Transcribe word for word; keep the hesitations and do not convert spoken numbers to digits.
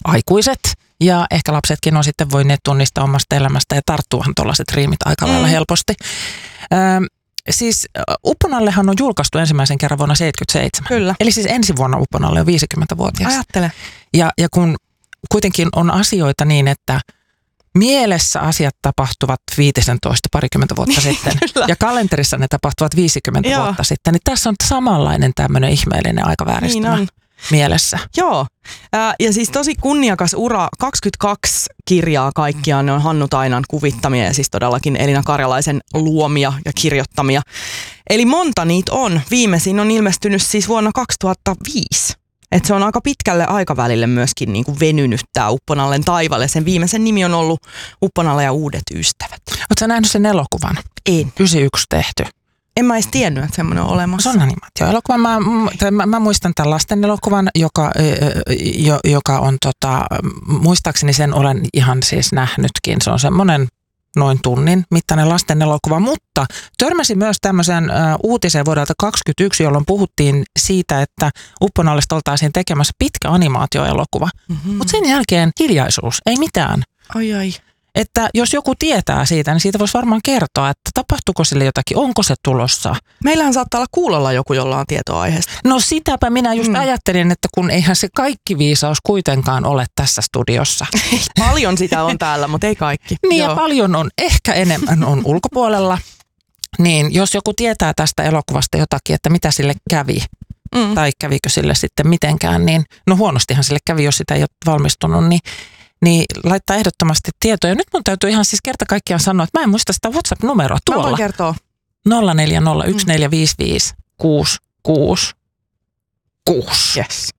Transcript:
aikuiset ja ehkä lapsetkin on sitten voineet tunnistaa omasta elämästä ja tarttuahan tuollaiset riimit aika lailla mm. helposti. Ö, siis Upponallehan on julkaistu ensimmäisen kerran vuonna seitsemänkymmentäseitsemän. Kyllä. Eli siis ensi vuonna Upponalle on viisikymmentävuotias. Ajattele. Ja, ja kun kuitenkin on asioita niin, että mielessä asiat tapahtuvat viisitoista parikymmentä vuotta sitten ja kalenterissa ne tapahtuvat viisikymmentä Joo. vuotta sitten, niin tässä on samanlainen tämmöinen ihmeellinen aikavääristymä niin mielessä. Joo, äh, ja siis tosi kunniakas ura, kaksikymmentäkaksi kirjaa kaikkiaan, ne on Hannu Tainan kuvittamia ja siis todellakin Elina Karjalaisen luomia ja kirjoittamia. Eli monta niitä on. Viimeisin on ilmestynyt siis vuonna kaksituhattaviisi. Että se on aika pitkälle aikavälille myöskin niin kuin venynyt tämä Upponallen taivalle. Sen viimeisen nimi on ollut Upponalle ja uudet ystävät. Oletko sä nähnyt sen elokuvan? En. yhdeksänkymmentäyksi tehty. En mä edes tiennyt, että semmoinen on olemassa. Se on animaatio-elokuva. Mä, mä, mä muistan tämän lasten elokuvan, joka, jo, joka on, tota, muistaakseni sen olen ihan siis nähnytkin. Se on semmoinen noin tunnin mittainen lasten elokuva, mutta törmäsin myös tämmöisen uh, uutiseen vuodelta kaksikymmentäyksi, jolloin puhuttiin siitä, että Upponallesta oltaisiin tekemässä pitkä animaatioelokuva. Mm-hmm. Mutta sen jälkeen hiljaisuus, ei mitään. Ai ai. Että jos joku tietää siitä, niin siitä voisi varmaan kertoa, että tapahtuuko sille jotakin, onko se tulossa. Meillähän saattaa olla kuulolla joku, jolla on tietoa aiheesta. No sitäpä minä just mm. ajattelin, että kun eihän se kaikki viisaus kuitenkaan ole tässä studiossa. Paljon sitä on täällä, mutta ei kaikki. Niin Joo. ja paljon on, ehkä enemmän on ulkopuolella. Niin jos joku tietää tästä elokuvasta jotakin, että mitä sille kävi, mm. tai kävikö sille sitten mitenkään, niin no huonostihan sille kävi, jos sitä ei ole valmistunut, niin niin laittaa ehdottomasti tietoja. Nyt mun täytyy ihan siis kerta kaikkiaan sanoa, että mä en muista sitä WhatsApp-numeroa tuolla. Mä voin kertoa. nolla neljä nolla yksi neljä viisi viisi kuusi kuusi kuusi. Yes.